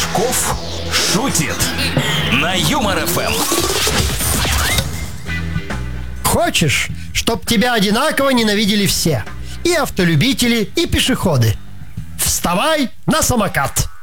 Рыжков шутит на Юмор ФМ. Хочешь, чтоб тебя одинаково ненавидели все? И автолюбители, и пешеходы. Вставай на самокат.